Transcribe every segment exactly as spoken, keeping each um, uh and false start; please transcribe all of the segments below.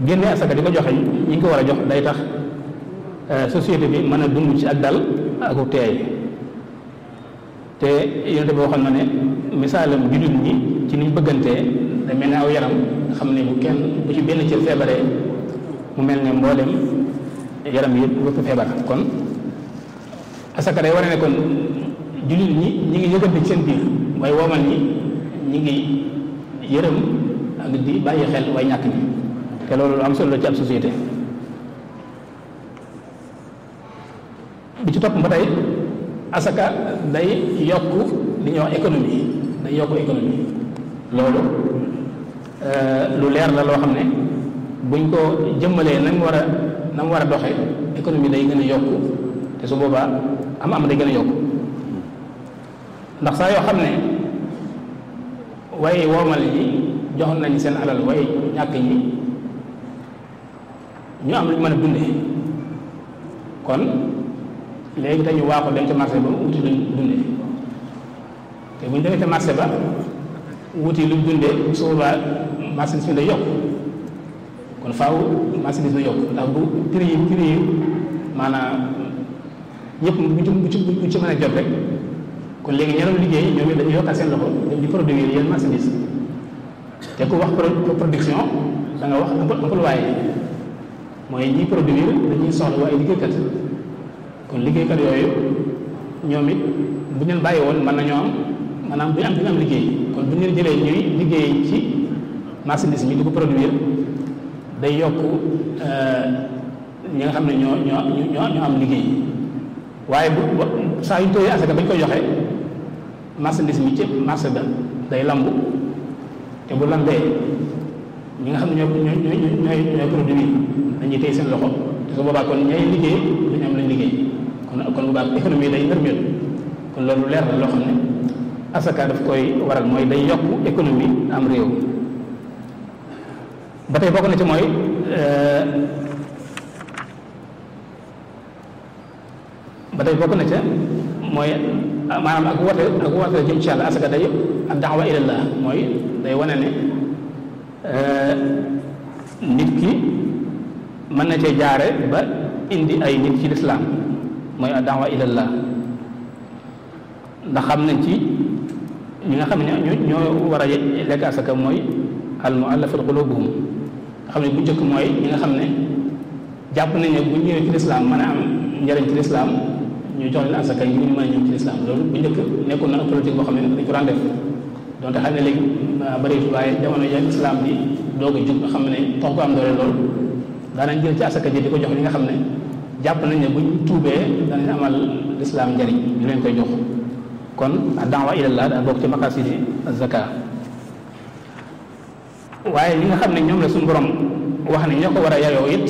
génne asaka di ko joxe ñi ngi ko war a jox day tax société bi mën a dund ci ak dal ak teey te yonent bi waxoon na ne misaalam jullit ñi ci niñ bëggantee da mel ne aw yaram nga xam ne bu kenn bu ci benn cër feebaree mu mel ne mboolem yaram yëpp wëpp feebar. kon asaka day war a ne kon jullit ñi ñi ngi yëgante ci seen biir waaye woomal ñi ñi ngi yërëm ak di bàyyi xel way ñàkk ñi te loolu lu am solo la ci ab société. bi ci topp ba tey asaka day yokk li ñuy wax économie day yokk économie loolu lu leer la loo xam ne buñ ko jëmmalee na mu war a na mu war a doxee économie day gën a yokk te su boobaa am am day gën a yokk ndax saa yoo xam ne waaye woomal yi joxoon nañ seen alal waaye ñàkk ñi ñu am lu ñu mën a dundee kon léegi dañu waaxu dem ca marché ba wuti luñ dundee te bu ñu demee ca marché ba wuti luñ dundee su boobaa marchandise bi day yokk kon faaw marchandise day yokk ndax bu prix yi prix yi maanaam ñëpp bu ci bu ci bu ci mën a jot rek kon léegi ñeneen liggéey ñoom it dañuy yokkal seen loxo dem di produire yenn marchandise te ku wax production da nga wax employé mooy ñiy produire dañuy soxla ay liggéeykat kon liggéeykat yooyu ñoom it bu ñu leen bàyyi woon mën nañoo am maanaam du ñu am du ñu am liggéey kon bu ñu leen jëlee ñuy liggéey ci marchandise mi di ko produire day yokk ñi nga xam ne ñoo ñoo ñoo ñoo am liggéey waaye bu saa yu ñu tooyee asaka bañ koy joxe marchandise mi ci marché ba day lambu te bu lambee ñi nga xam ne ñoo ñoo ñooy ñooy produire dañuy téye seen loxo te su boobaa kon ñay liggéey duñu am lañ liggéey. kon kon bu baax économie day nërmeel kon loolu leer na loo xam ne asaka daf koy waral mooy day yokk économie am réew ba tey bokk na ci mooy ba tey bokk na ca mooy maanaam ak woote ak woote jëm ci yàlla asaka day ak da'wa ilallah mooy day wane ne nit ki mën na cee jaare ba indi ay nit ci lislaam mooy ad-da'wa ilallah ndax xam nañ ci ñi nga xam ne ñoo ñoo war a lekk asaka mooy al-mu'allafat qulubuhum nga xam ne bu njëkk mooy ñi nga xam ne jàpp nañ ne bu ñëwee ci lislaam mën a am njëriñ ci lislaam ñu jox leen asaka yi ñu mën a ñëw ci lislaam loolu bu njëkk nekkoon na politique boo xam ne dañ ko daan def donte xam ne léegi bëri waaye jamono ya lislaam bi doog a jug nga xam ne tax ko am doole loolu daanañ jël ci asaka ji di ko jox li nga xam ne jàpp nañ ne buñ tuubee danañ amal lislaam njëriñ ñu leen koy jox kon ad-da'wa ilallah daa bokk ci maqasidi az-zaka waaye ñi nga xam ne ñoom la suñu borom wax ne ñoo ko war a yayoo it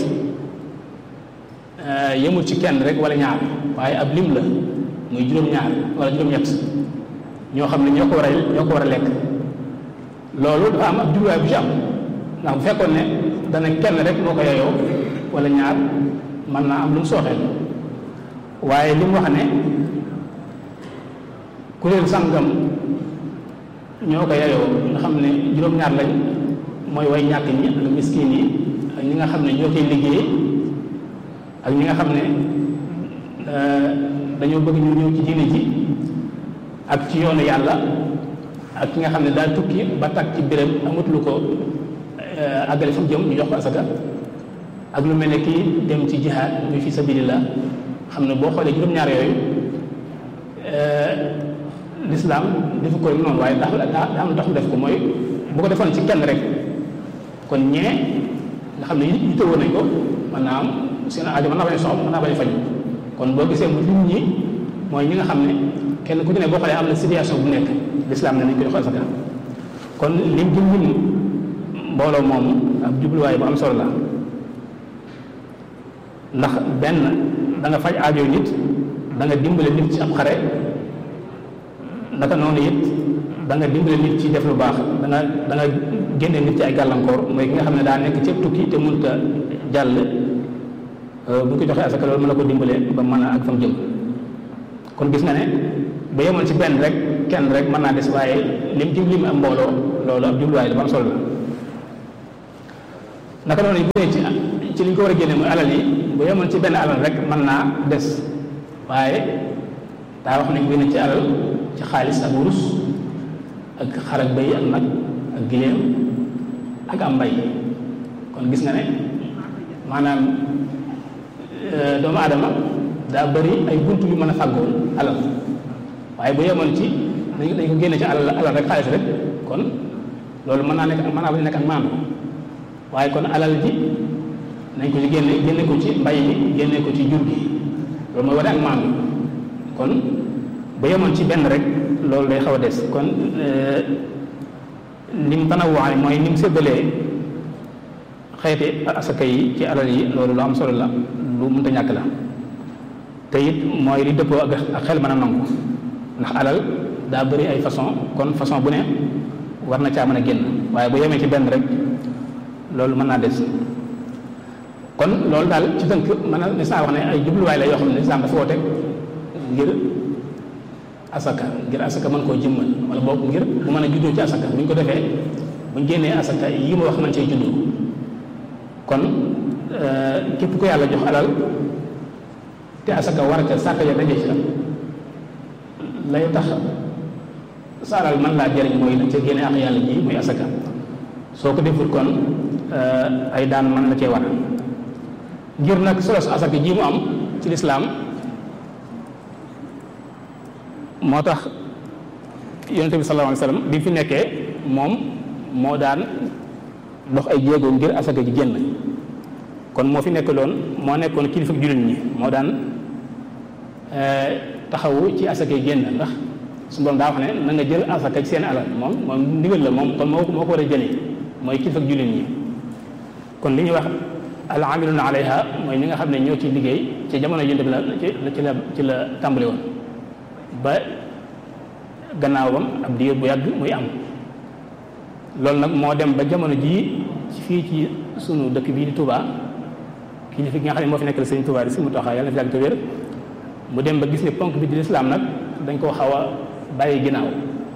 yemul ci kenn rek wala ñaar waaye ab lim la muy juróom-ñaar wala juróom-ñett ñoo xam ne ñoo ko war a ñoo ko war a lekk loolu dafa am ab jubluwaay bu ci am ndax bu fekkoon ne dana kenn rek moo ko yayoo wala ñaar mën naa am lu mu sooxeel waaye li mu wax ne kuréel sàngam ñoo ko yayoo nga xam ne juróom-ñaar lañ mooy way ñàkk ñi ak miskin yi ak ñi nga xam ne ñoo koy liggéey ak ñi nga xam ne dañoo bëgg ñu ñëw ci diine ji ak ci yoonu yàlla ak ki nga xam ne daal tukki ba tag ci béréb amut lu ko àggale fa mu jëm ñu jox ko asaka ak lu mel ne kii dem ci jihaad muy fi sabilillah xam ne boo xoolee juróom-ñaar yooyu l'islam defu ko noonu waaye daa daa am tax mu def ko mooy bu ko defoon ci kenn rek kon ñee nga xam ne yi tëwoon nañ ko mën naa am seen aajo mën naa bañ a soxla mën naa bañ a faju kon boo gisee mu lim ñi mooy ñi nga xam ne kenn ku ci ne boo xoolee am na situation bu nekk l'islam ne nañ ko jox asaka kon lim jëm lim mbooloo moom ab jubluwaay bu am solo la ndax benn da nga faj aajo nit da nga dimbale nit ci ab xare naka noonu it da nga dimbale nit ci def lu baax da nga da nga génne nit ci ay gàllankoor mooy ki nga xam ne daa nekk ci tukki te mënut a jàll bu ñu ko joxee asaka loolu mën na ko dimbale ba mën a ak fa mu jëm kon gis nga ne ba yemoon ci benn rek kenn rek mën naa des waaye lim ci lim am mbooloo loolu ab jubluwaay dafa am solo la naka noonu bu ne ci ci li ñu ko war a génne muy alal yi bu yemoon ci benn alal rek mën naa des waaye daa wax ne génne ci alal ci xaalis ak wurus ak xar ak bëy ak nag ak giléem ak am mbay kon gis nga ne maanaam doomu aadama daa bëri ay bunt yu mën a fàggoo alal waaye bu yemoon ci dañ dañ ko génne ci alal alal rek xaalis rek kon loolu mën naa nekk mën naa bañ nekk ak maandu waaye kon alal ji nañ ko ci génne génne ko ci mbay mi génne ko ci jur gi loolu mooy wane ak maandu kon bu yemoon ci benn rek loolu day xaw a des kon ni mu tanawwaay mooy ni mu séddalee xeeti asaka yi ci alal yi loolu lu am solo la lu mënta ñàkk la te it mooy li dëppoo ak xel mën a nangu ndax alal daa bëri ay façon kon façon bu ne war na caa mën a génn waaye bu yemee ci benn rek loolu mën naa des kon loolu daal ci tënk mën na ni saa wax ne ay jubluwaay la yoo xam ne lislaam dafa woote ngir asaka ngir asaka mën koo jëmmal wala boog ngir bu mën a juddoo ci asaka bu ñu ko defee bu ñu génnee asaka yi ma wax mën cee juddoo kon képp ku yàlla jox alal te asaka war ca sàkk ya daje ci lay tax sa alal mën laa jëriñ mooy dañ cee génne ak yàlla ji muy asaka soo ko deful kon ay daan mën la cee war ngir nag solos asaka ji mu am ci lislaam moo tax yonente bi sallallahu alayhi wa sallam bi fi nekkee moom moo daan dox ay jéego ngir asaka ji génn kon moo fi nekk loon moo nekkoon kilifa jullit ñi moo daan taxawu ci asaka yi génn ndax su borom daa wax ne na nga jël asaka ci seen alal moom moom ndigal la moom kon moo moo ko war a jëlee mooy kilifa jullit ñi kon li ñuy wax al amiluna alayha mooy ñi nga xam ne ñoo ci liggéey ci jamono yonent bi la ci la ci la tàmbali woon ba gannaawam ab diir bu yàgg muy am loolu nag moo dem ba jamono jii fii ci sunu dëkk bii di Touba kilifa gi nga xam ne moo fi nekkal Sëriñ Touba di si mu taxaa yàlla na fi yàgg te wér mu dem ba gis ne ponk bi di lislaam nag dañ koo xaw a bàyyi ginnaaw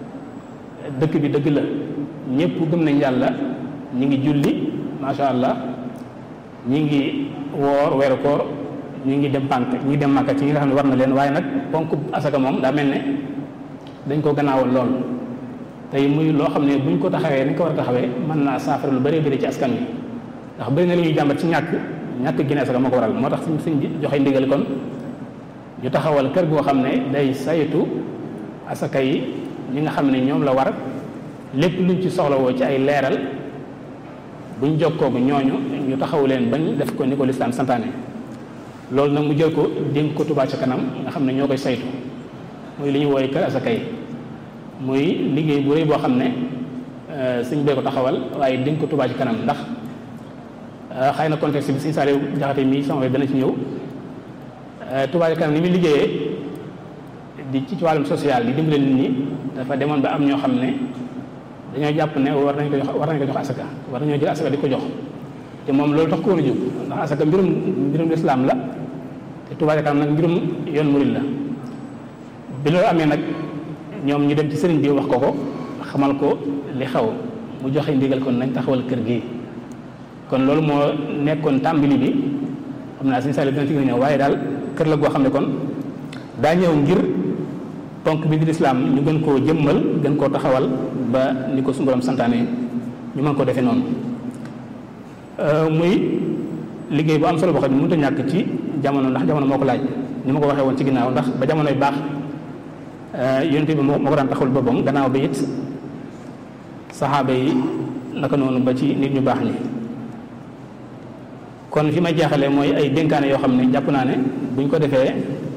dëkk bi dëgg la ñëpp gëm nañ yàlla ñi ngi julli macha allah ñi ngi woor weeru koor ñi ngi dem pànk ñi ngi dem màkka ci ñi nga xam ne war na leen waaye nag ponk asaka moom daa mel ne dañ ko gannaawal lool tey muy loo xam ne buñ ko taxawee dañ ko war a taxawee mën naa saafara lu bëree bëri ci askan wi ndax bëri na li ñuy jàmbat ci ñàkk ñàkk génne asaka moo ko waral moo tax suñ suñ joxe ndigal kon ñu taxawal kër goo xam ne day saytu asaka yi ñi nga xam ne ñoom la war lépp luñ ci soxlawoo ci ay leeral buñ jokkoo bu ñooñu ñu taxaw leen bañ def ko ni ko lislaam santaane loolu nag mu jël ko dénk ko Touba ca kanam nga xam ne ñoo koy saytu muy li ñu wooye kër asaka yi muy liggéey bu rëy boo xam ne suñ bee ko taxawal waaye dénk ko Touba ci kanam ndax xëy na contexte bi suñ Saliou Jaxate mii sama wet dana ci ñëw Touba ci kanam ni muy liggéeyee di ci wàllum social di dimbale nit ñi dafa demoon ba am ñoo xam ne dañoo jàpp ne war nañ ko jox war nañ ko jox asaka war nañoo jël asaka di ko jox te moom loolu tax ko woon a jóg ndax asaka mbirum mbirum lislaam la te Touba ca kanam nag mbirum yoon murid la bi loolu amee nag ñoom ñu dem ci sëriñ bi wax ko ko xamal ko li xew mu joxe ndigal kon nañ taxawal kër gi kon loolu moo nekkoon tàmbali bi xam naa suñu sali dina ci gën a ñëw waaye daal kër la goo xam ne kon daa ñëw ngir ponk bi di lislaam ñu gën koo jëmmal gën koo taxawal ba ni ko suñu borom santaane ñu mën ko defee noonu muy liggéey bu am solo boo xam ne mënut a ñàkk ci jamono ndax jamono moo ko laaj ni ma ko waxee woon ci ginnaaw ndax ba jamonoy baax yonent bi moo ko daan taxawul boppam gannaaw bi it saxaaba yi naka noonu ba ci nit ñu baax ñi kon fi ma jeexalee mooy ay dénkaane yoo xam ne jàpp naa ne buñ ko defee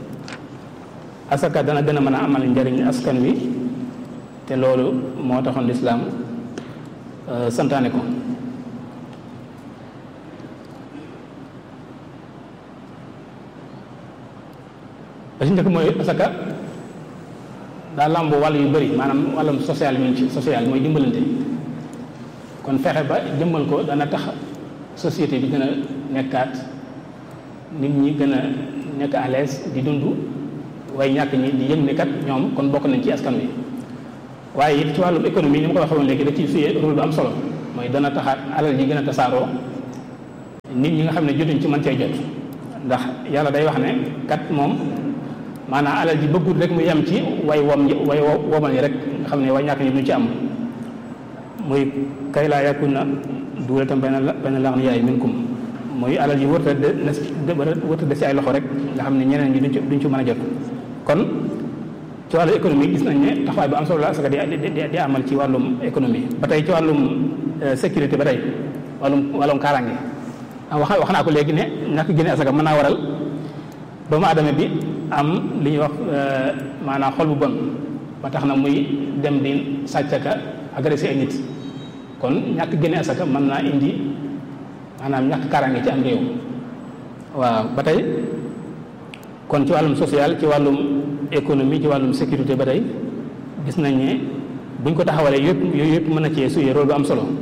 asaka dana gën a mën a amal njariñ askan wi te loolu moo taxoon lislaam santaane ko ba ci njëkk mooy asaka daa làmbu wàll yu bëri maanaam wàllum social mi ci social mooy dimbalante kon fexe ba jëmmal ko dana tax société bi gën a nekkaat nit ñi gën a nekk à l'aise di dund waaye ñàkk ñi di yëg ne kat ñoom kon bokk nañ ci askan wi waaye it ci wàllum économie ni ma ko waxee woon léegi da ciy suyee rôle bu am solo mooy dana taxaat alal ji gën a tasaaroo nit ñi nga xam ne jotuñ ci mën cee jot ndax yàlla day wax ne kat moom maanaam alal ji bëggul rek mu yem ci way wom way womal yi rek nga xam ne way ñàkk ñi duñ ci am muy kay laa yakun na duulatan bayna bayna l-aghniyaa minkum muy alal ji wërta de wërta de si ay loxo rek nga xam ne ñeneen ñi duñ ci duñ ci mën a jot kon ci wàllu économie gis nañ ne taxawaay bu am solo la asaka di di di amal ci wàllum économie ba tey ci wàllum sécurité ba tey wàllum wàllum kaaraange wax wax naa ko léegi ne ñàkk génne asaka mën naa waral doomu aadama bi am li ñuy wax maanaam xol bu bon ba tax na muy dem di sàccaka agressé ay nit kon ñàkk génne asaka mën naa indi maanaam ñàkk kaaraange ci am réew waaw ba tey kon ci wàllum social ci wàllum économie ci wàllum sécurité ba tey gis nañ ne buñ ko taxawalee yëpp yooyu yëpp mën na cee suyee rôle bu am solo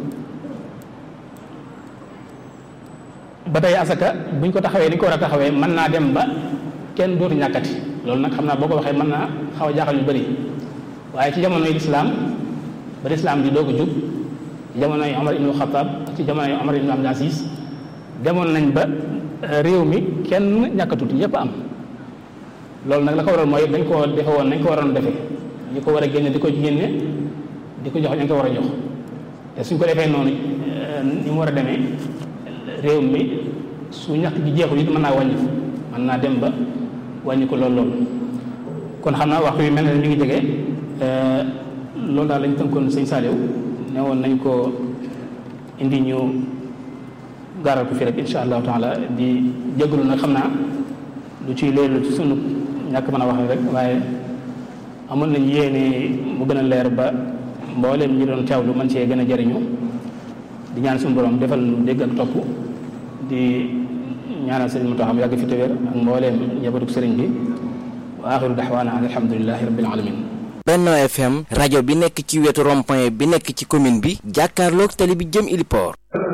ba tey asaka buñ ko taxawee ni ko war a taxawee mën naa dem ba kenn dootu ñàkkati loolu nag xam naa boo ko waxee mën naa xaw a jaaxal ñu bëri waaye ci jamonoy lislaam ba lislaam di doog a jub ci jamonoy Omar ibnu Xattaab ci jamonoy Omar ibnu Abdul Aziz demoon nañ ba réew mi kenn ñàkkatut ñëpp am loolu nag la ko waral mooy dañ koo defe woon nañ ko waroon defee ñi ko war a génne di ko génne di ko jox ñu ko war a jox te suñ ko defee noonu ni mu war a demee réew mi su ñàkk gi jeexul it mën naa wàññi mën naa dem ba wàññi ko lool lool kon xam naa waxtu bi mel na mi ngi jege loolu daal lañ tënkoon sëñ Saliou ne woon nañ ko indi ñu gaaral ko fii rek insha allahu taala di jégalu nag xam naa lu ciy leerlu ci sunu ñàkk mën a wax rek waaye amoon nañ yéene mu gën a leer ba mbooleem ñi doon teewlu mën cee gën a jëriñu di ñaan suñu borom defal nu dégg ak topp di ñaanal sëriñ Mountakha mu yàgg fi te wér ak mbooleem njabootug sëriñ bi wa axiru daxwaana an alhamdulilahi rabbil alamin Benno F M rajo bi nekk ci wetu rond-point bi nekk ci commune bi jàkkaarloog tali bi jëm Ili Port